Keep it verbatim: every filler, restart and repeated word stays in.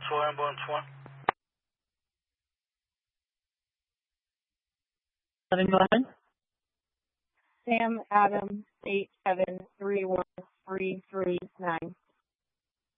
four, ambulance one. Seven, go ahead. Sam Adams, eight seven three one three three nine.